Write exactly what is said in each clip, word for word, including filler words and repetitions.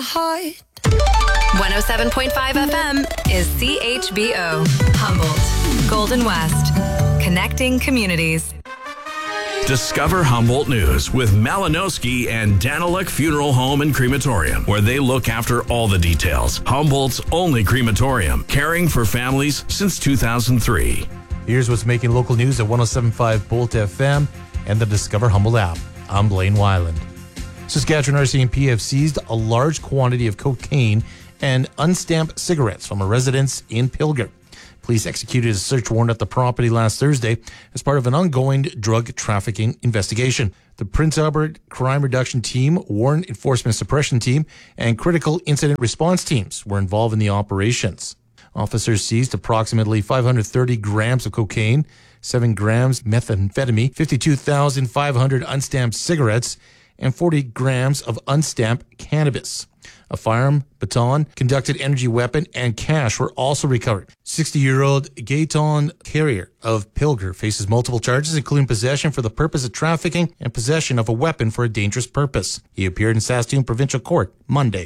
Heart. one oh seven point five F M is C H B O. Humboldt. Golden West. Connecting communities. Discover Humboldt News with Malinowski and Daniluk Funeral Home and Crematorium, where they look after all the details. Humboldt's only crematorium, caring for families since two thousand three. Here's what's making local news at one oh seven point five Bolt F M and the Discover Humboldt app. I'm Blaine Weiland. Saskatchewan R C M P have seized a large quantity of cocaine and unstamped cigarettes from a residence in Pilger. Police executed a search warrant at the property last Thursday as part of an ongoing drug trafficking investigation. The Prince Albert Crime Reduction Team, Warrant Enforcement Suppression Team, and Critical Incident Response Teams were involved in the operations. Officers seized approximately five hundred thirty grams of cocaine, seven grams methamphetamine, fifty-two thousand five hundred unstamped cigarettes, and forty grams of unstamped cannabis. A firearm, baton, conducted energy weapon, and cash were also recovered. sixty-year-old Gaetan Carrier of Pilger faces multiple charges, including possession for the purpose of trafficking and possession of a weapon for a dangerous purpose. He appeared in Saskatoon Provincial Court Monday.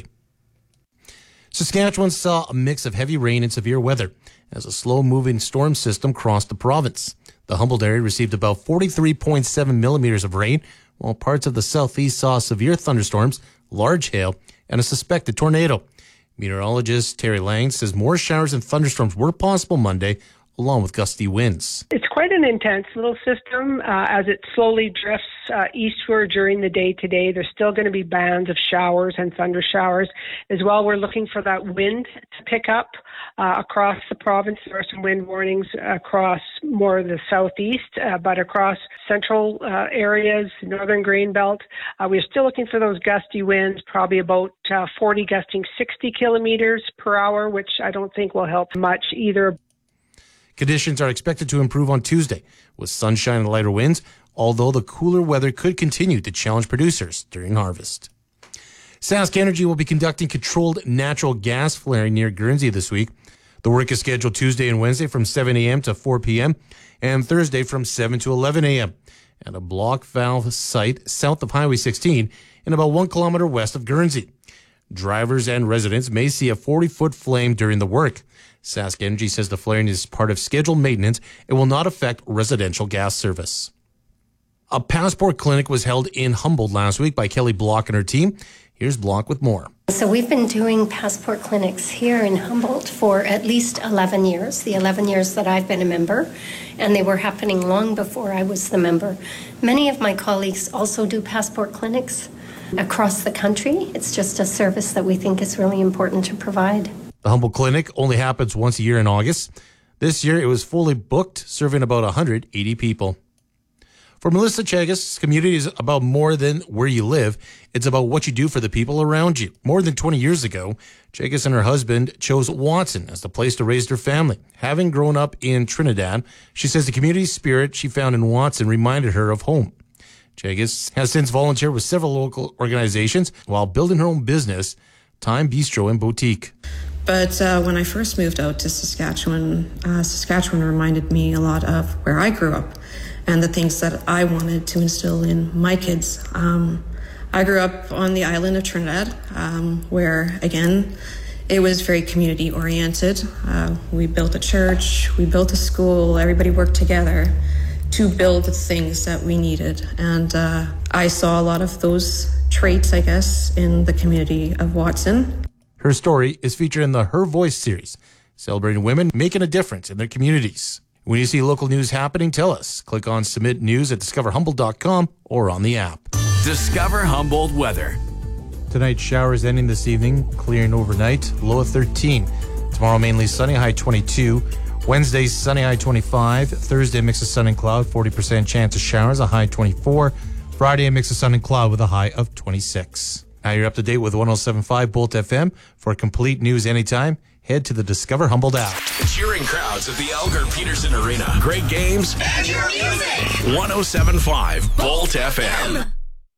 Saskatchewan saw a mix of heavy rain and severe weather as a slow-moving storm system crossed the province. The Humboldt area received about forty-three point seven millimeters of rain, while parts of the southeast saw severe thunderstorms, large hail, and a suspected tornado. Meteorologist Terry Lang says more showers and thunderstorms were possible Monday, along with gusty winds. It's quite an intense little system. Uh, as it slowly drifts uh, eastward during the day today, there's still going to be bands of showers and thunder showers. As well, we're looking for that wind to pick up uh, across the province. There are some wind warnings across more of the southeast, uh, but across central uh, areas, northern grain belt, uh, we're still looking for those gusty winds, probably about uh, forty gusting sixty kilometers per hour, which I don't think will help much either. Conditions are expected to improve on Tuesday with sunshine and lighter winds, although the cooler weather could continue to challenge producers during harvest. Sask Energy will be conducting controlled natural gas flaring near Guernsey this week. The work is scheduled Tuesday and Wednesday from seven a.m. to four p.m. and Thursday from seven to eleven a.m. at a block valve site south of Highway sixteen and about one kilometer west of Guernsey. Drivers and residents may see a forty-foot flame during the work. Sask Energy says the flaring is part of scheduled maintenance. It will not affect residential gas service. A passport clinic was held in Humboldt last week by Kelly Block and her team. Here's Block with more. So we've been doing passport clinics here in Humboldt for at least eleven years, the eleven years that I've been a member, and they were happening long before I was the member. Many of my colleagues also do passport clinics across the country. It's just a service that we think is really important to provide. The Humboldt Clinic only happens once a year in August. This year, it was fully booked, serving about one hundred eighty people. For Melissa Chagas, community is about more than where you live. It's about what you do for the people around you. More than twenty years ago, Chagas and her husband chose Watson as the place to raise their family. Having grown up in Trinidad, she says the community spirit she found in Watson reminded her of home. Chagas has since volunteered with several local organizations while building her own business, Time Bistro and Boutique. But uh, when I first moved out to Saskatchewan, uh, Saskatchewan reminded me a lot of where I grew up and the things that I wanted to instill in my kids. Um, I grew up on the island of Trinidad, um, where, again, it was very community-oriented. Uh, we built a church, we built a school, everybody worked together to build the things that we needed. And uh, I saw a lot of those traits, I guess, in the community of Watson. Her story is featured in the Her Voice series, celebrating women making a difference in their communities. When you see local news happening, tell us. Click on Submit News at discover humboldt dot com or on the app. Discover Humboldt weather. Tonight, showers ending this evening, clearing overnight, low of thirteen. Tomorrow, mainly sunny, high twenty-two. Wednesday, sunny, high twenty-five. Thursday, mix of sun and cloud, forty percent chance of showers, a high twenty-four. Friday, a mix of sun and cloud with a high of twenty-six. Now you're up to date with one oh seven point five Bolt F M. For complete news anytime, head to the Discover Humboldt app. Cheering crowds at the Elgar Peterson Arena. Great games and your music. one oh seven point five Bolt F M.